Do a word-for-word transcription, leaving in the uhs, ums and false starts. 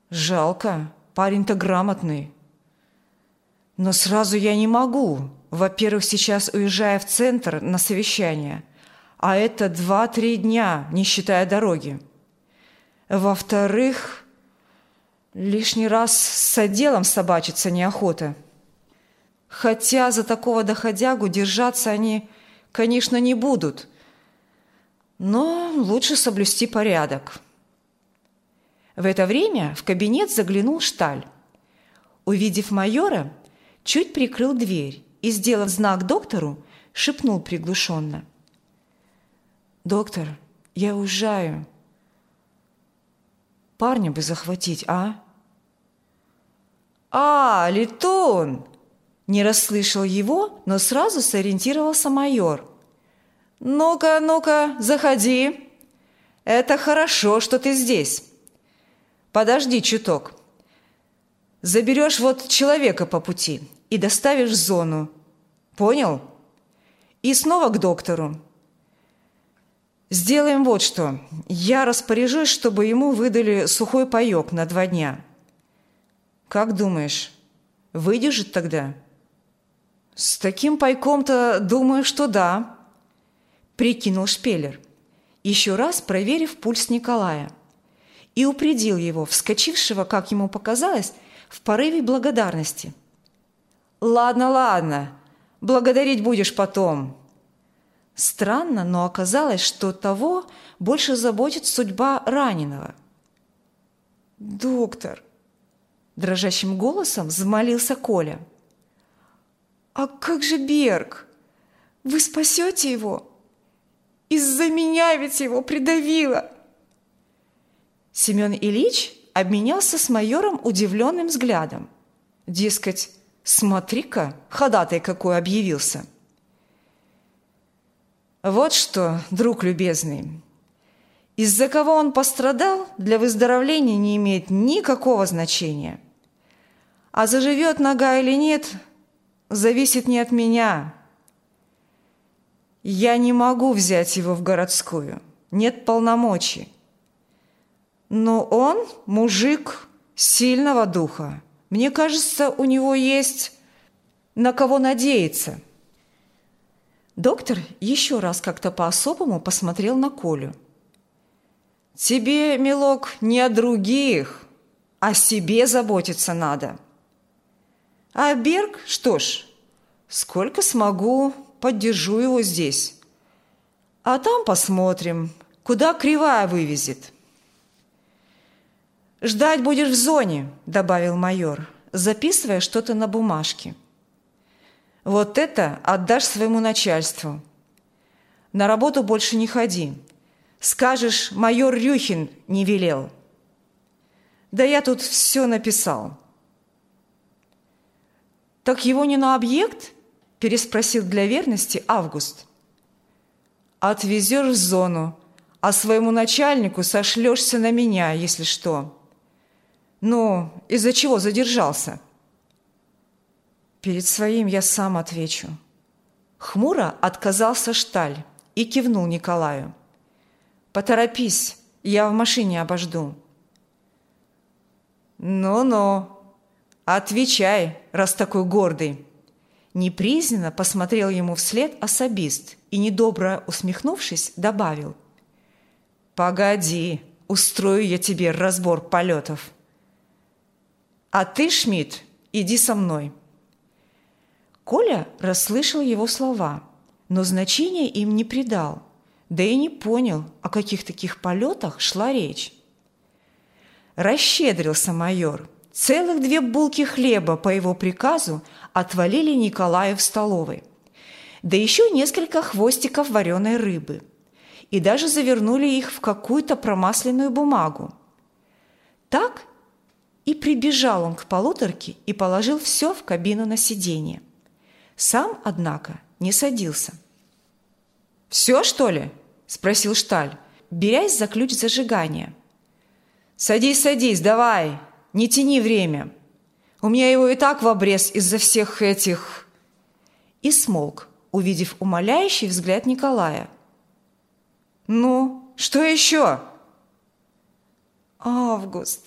Жалко, парень-то грамотный. Но сразу я не могу. Во-первых, сейчас уезжаю в центр на совещание, а это два-три дня, не считая дороги. Во-вторых, лишний раз с отделом собачиться неохота. Хотя за такого доходягу держаться они, конечно, не будут, но лучше соблюсти порядок. В это время в кабинет заглянул Шталь. Увидев майора, чуть прикрыл дверь и, сделав знак доктору, шепнул приглушенно: «Доктор, я уезжаю. Парня бы захватить, а?» «А, летун!» Не расслышал его, но сразу сориентировался майор. «Ну-ка, ну-ка, заходи. Это хорошо, что ты здесь. Подожди чуток. Заберешь вот человека по пути и доставишь в зону. Понял? И снова к доктору. Сделаем вот что. Я распоряжусь, чтобы ему выдали сухой паёк на два дня. Как думаешь, выдержит тогда?» «С таким пайком-то, думаю, что да», — прикинул Шпеллер, еще раз проверив пульс Николая, и упредил его, вскочившего, как ему показалось, в порыве благодарности. «Ладно, ладно, благодарить будешь потом». Странно, но оказалось, что того больше заботит судьба раненого. «Доктор», — дрожащим голосом взмолился Коля, — «а как же Берг? Вы спасете его? Из-за меня ведь его придавило!» Семен Ильич обменялся с майором удивленным взглядом. Дескать, смотри-ка, ходатай какой объявился. «Вот что, друг любезный, из-за кого он пострадал, для выздоровления не имеет никакого значения. А заживет нога или нет, зависит не от меня. Я не могу взять его в городскую, нет полномочий. Но он мужик сильного духа. Мне кажется, у него есть на кого надеяться». Доктор еще раз как-то по-особому посмотрел на Колю. «Тебе, милок, не о других, о себе заботиться надо. А Берг, что ж, сколько смогу, поддержу его здесь. А там посмотрим, куда кривая вывезет». «Ждать будешь в зоне», — добавил майор, записывая что-то на бумажке. «Вот это отдашь своему начальству. На работу больше не ходи. Скажешь, майор Рюхин не велел». «Да я тут все написал». «Так его не на объект?» – переспросил для верности Август. «Отвезешь в зону, а своему начальнику сошлешься на меня, если что». «Ну, из-за чего задержался?» «Перед своим я сам отвечу». Хмуро отказался Шталь и кивнул Николаю. «Поторопись, я в машине обожду». «Ну-ну, отвечай, раз такой гордый». Неприязненно посмотрел ему вслед особист и, недобро усмехнувшись, добавил: «Погоди, устрою я тебе разбор полетов. А ты, Шмидт, иди со мной». Коля расслышал его слова, но значения им не придал, да и не понял, о каких таких полетах шла речь. Расщедрился майор. Целых две булки хлеба по его приказу отвалили Николаю в столовой, да еще несколько хвостиков вареной рыбы, и даже завернули их в какую-то промасленную бумагу. Так и прибежал он к полуторке и положил все в кабину на сиденье. Сам, однако, не садился. «Все, что ли?» – спросил Шталь, берясь за ключ зажигания. «Садись, садись, давай, не тяни время. У меня его и так в обрез из-за всех этих...» И смолк, увидев умоляющий взгляд Николая. «Ну, что еще?» «Август,